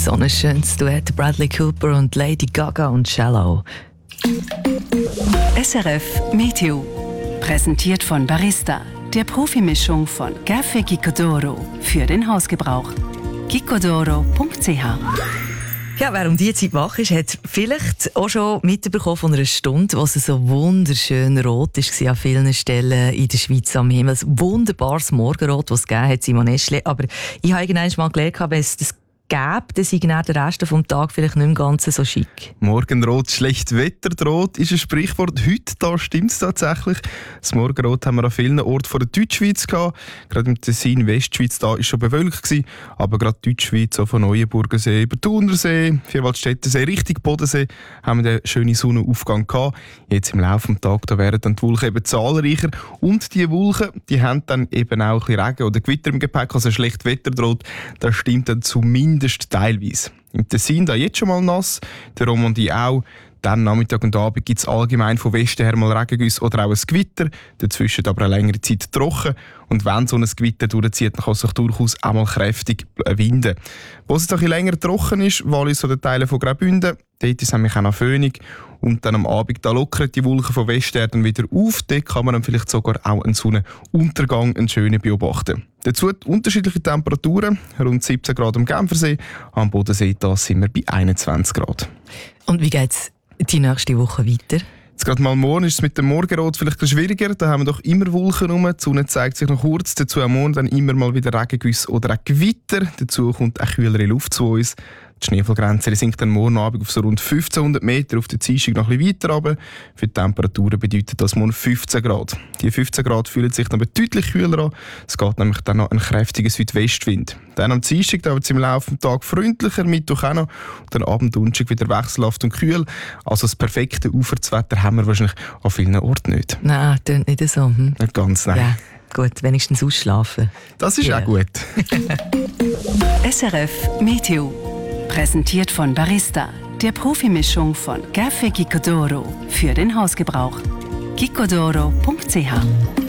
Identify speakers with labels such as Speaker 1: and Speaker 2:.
Speaker 1: So ein schönes Duett, Bradley Cooper und Lady Gaga und Shallow.
Speaker 2: SRF Meteo. Präsentiert von Barista, der Profimischung von Café Gicodoro für den Hausgebrauch. gicodoro.ch.
Speaker 1: Ja, wer um diese Zeit wach ist, hat vielleicht auch schon mitbekommen von einer Stunde, wo es so wunderschön rot war an vielen Stellen in der Schweiz am Himmel. Ein wunderbares Morgenrot, das es gegeben hat, Simon Eschle. Aber ich habe irgendwann mal gelernt, wenn es das gäbe, dann sei der Rest des Tages vielleicht nicht mehr ganz so schick.
Speaker 3: Morgenrot, schlecht Wetter droht, ist ein Sprichwort. Heute da stimmt es tatsächlich. Das Morgenrot haben wir an vielen Orten von der Deutschschweiz gehabt. Gerade im Tessin, Westschweiz, da war schon bewölkt gewesen. Aber gerade die Deutschschweiz, auch von Neuenburgensee über Thunersee, Vierwaldstättensee, Richtung Bodensee, haben wir den schönen Sonnenaufgang gehabt. Jetzt im Laufe des Tages da werden dann die Wolken eben zahlreicher. Und die Wolken, die haben dann eben auch ein bisschen Regen oder Gewitter im Gepäck. Also schlecht Wetter droht, das stimmt dann zumindest teilweise. Im Tessin da jetzt schon mal nass, der Romandie auch. Dann Nachmittag und Abend gibt es allgemein von Westen her mal Regengüsse oder auch ein Gewitter. Dazwischen aber eine längere Zeit trocken. Und wenn so ein Gewitter durchzieht, dann kann es sich durchaus auch mal kräftig winden. Wo es ein bisschen länger trocken ist, Wallis oder Teile von Graubünden, dort ist nämlich auch noch föhnig. Und dann am Abend da lockern die Wolken von Westen her dann wieder auf. Dort kann man dann vielleicht sogar auch einen Sonnenuntergang, einen schönen beobachten. Dazu unterschiedliche Temperaturen, rund 17 Grad am Genfersee, am Bodensee da sind wir bei 21 Grad.
Speaker 1: Und wie geht es die nächste Woche weiter?
Speaker 3: Jetzt gerade mal morgen ist es mit dem Morgenrot vielleicht etwas schwieriger. Da haben wir doch immer Wolken rum. Die Sonne zeigt sich noch kurz. Dazu am Morgen dann immer mal wieder Regengüsse oder auch Gewitter. Dazu kommt auch kühlere Luft zu uns. Die Schneefallgrenze sinkt dann morgen Abend auf so rund 1500 Meter, auf der Dienstag noch ein bisschen weiter runter. Für die Temperaturen bedeutet das morgen 15 Grad. Die 15 Grad fühlen sich dann aber deutlich kühler an. Es geht nämlich dann noch ein kräftiger Südwestwind. Dann am Dienstag wird es im Laufe des Tages freundlicher, Mittwoch auch noch. Und dann Abend und Donnerstag wieder wechselhaft und kühl. Also das perfekte Aufwärtswetter haben wir wahrscheinlich an vielen Orten nicht.
Speaker 1: Nein, klingt nicht so.
Speaker 3: Nicht ganz, nein.
Speaker 1: Ja, gut, wenigstens ausschlafen.
Speaker 3: Das ist auch gut.
Speaker 2: SRF Meteo. Präsentiert von Barista, der Profimischung von Café Gicodoro für den Hausgebrauch. gicodoro.ch.